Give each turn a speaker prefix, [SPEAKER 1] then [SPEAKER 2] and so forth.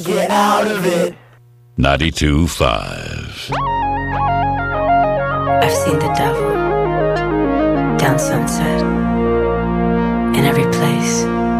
[SPEAKER 1] Get out of it.
[SPEAKER 2] 92.5.
[SPEAKER 3] I've seen the devil down Sunset, in every place.